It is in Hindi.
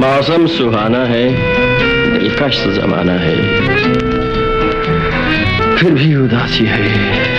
मौसम सुहाना है, दिलकश जमाना है, फिर भी उदासी है।